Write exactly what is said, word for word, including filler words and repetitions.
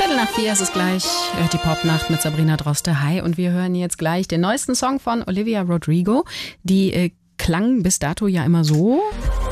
Viertel nach vier ist es gleich, äh, die Popnacht mit Sabrina Droste. Hi, und wir hören jetzt gleich den neuesten Song von Olivia Rodrigo. Die äh, klang bis dato ja immer so.